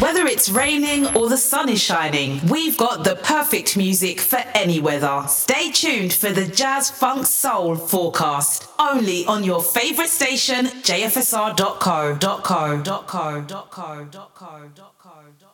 Whether it's raining or the sun is shining, we've got the perfect music for any weather. Stay tuned for the Jazz Funk Soul forecast, only on your favourite station, jfsr.co.co.co.co.co.co.co.co.